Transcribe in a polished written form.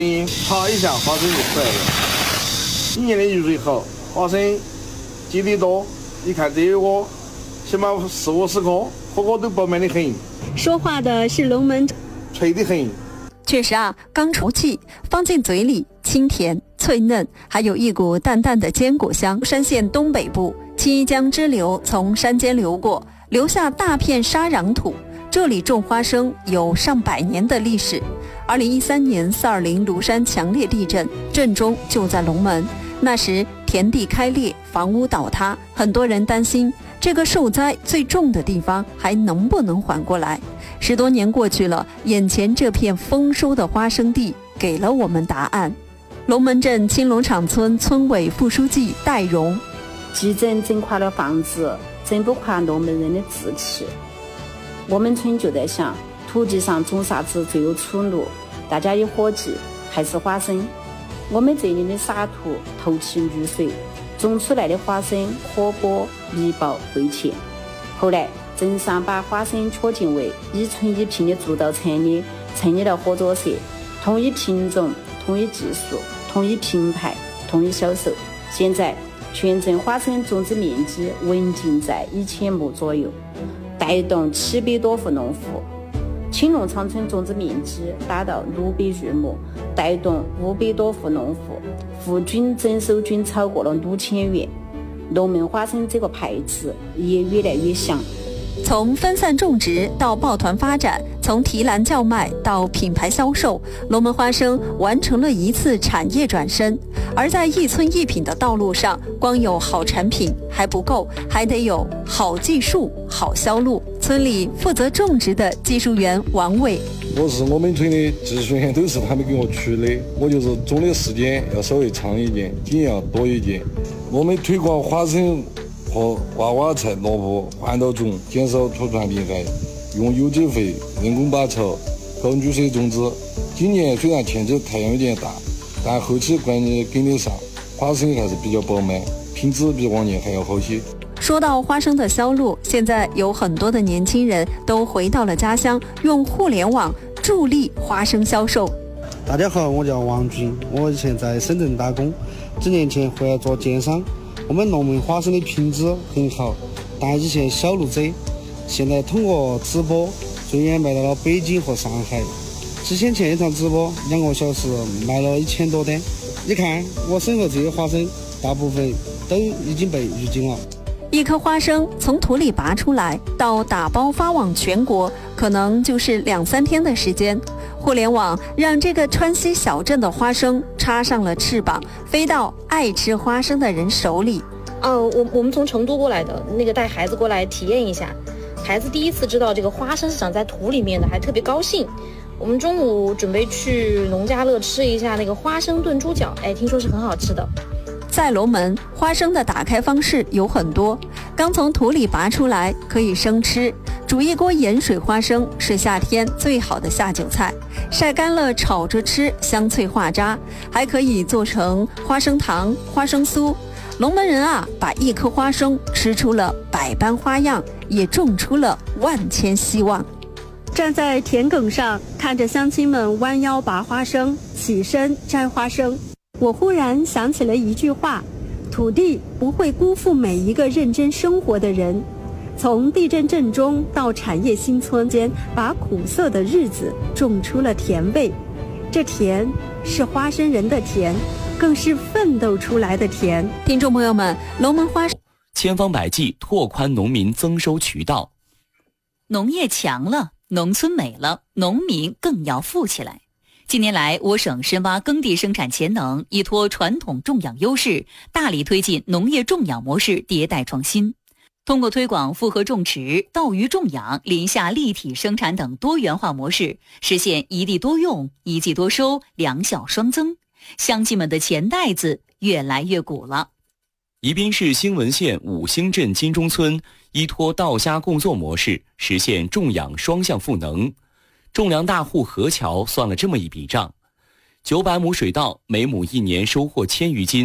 炒一下花生就出来了。今年的雨水好，花生结得多。你看这个，起码40-50颗，个个都饱满的很。 说话的是龙门， 脆得很。 确实啊，刚出气，放进嘴里清甜脆嫩，还有一股淡淡的坚果香。山县东北部，七江支流从山间流过，留下大片沙壤土。这里种花生有上百年的历史。2013年420庐山强烈地震，震中就在龙门。那时田地开裂，房屋倒塌，很多人担心这个受灾最重的地方还能不能缓过来。10多年过去了，眼前这片丰收的花生地给了我们答案。龙门镇青龙场村村委副书记戴荣： 地震震垮了房子，震不垮龙门人的志气。我们村就在想，土地上种啥子最有出路？大家一伙计，还是花生。我们这里的沙土透气绿水，种出来的花生活泼密薄味甜。后来镇上把花生确定为1村1品的主导产业，成立了合作社，统一品种、统一技术、统一品牌、统一销售。现在全镇花生种植面积稳定在1000亩左右，带动700多户农户。青龙场村种植面积达到600余亩，带动500多户农户，户均整收均超过了6000元。龙门花生这个牌子也越来越响。 从分散种植到抱团发展，从提篮叫卖到品牌销售，龙门花生完成了一次产业转身。而在1村1品的道路上，光有好产品还不够，还得有好技术、好销路。村里负责种植的技术员王伟： 我是我们村的技术员，都是他们给我出的，我就是种的时间要稍微长一点，经验要多一点。我们推广花生和娃娃菜、萝卜环岛种，减少土传病害，用有机肥、人工拔草、高雨水种植。今年虽然天气太阳有点大，但后期关键跟得上，花生还是比较饱满，品质比往年还要好些。 说到花生的销路，现在有很多的年轻人都回到了家乡，用互联网助力花生销售。 大家好，我叫王军，我以前在深圳打工，几年前回来做电商。我们龙门花生的品质很好，但以前小路子，现在通过直播最远卖到了北京和上海。之前一场直播2个小时卖了1000多单。你看我身后这些花生，大部分都已经被预警了。 一颗花生从土里拔出来到打包发往全国，可能就是2-3天的时间。互联网让这个川西小镇的花生插上了翅膀，飞到爱吃花生的人手里。 我们从成都过来的，带孩子过来体验一下，孩子第一次知道这个花生是长在土里面的，还特别高兴。我们中午准备去农家乐吃一下花生炖猪脚，听说是很好吃的。 在龙门，花生的打开方式有很多。刚从土里拔出来可以生吃，煮一锅盐水花生是夏天最好的下酒菜，晒干了炒着吃，香脆化渣，还可以做成花生糖、花生酥。龙门人啊，把一颗花生吃出了百般花样，也种出了万千希望。站在田埂上，看着乡亲们弯腰拔花生，起身摘花生，我忽然想起了一句话：土地不会辜负每一个认真生活的人。从地震震中到产业新村间，把苦涩的日子种出了甜味。这甜是花生人的甜，更是奋斗出来的甜。听众朋友们，龙门花千方百计拓宽农民增收渠道。 农业强了，农村美了，农民更要富起来。近年来，我省深挖耕地生产潜能，依托传统种养优势，大力推进农业种养模式迭代创新。通过推广复合种植、稻鱼种养、林下立体生产等多元化模式，实现一地多用、一季多收、两效双增。乡亲们的钱袋子越来越鼓了。 宜宾市兴文县五兴镇金钟村依托稻虾共作模式，实现种养双向赋能。种粮大户何桥算了这么一笔账：900亩水稻，每亩1年收获1000余斤。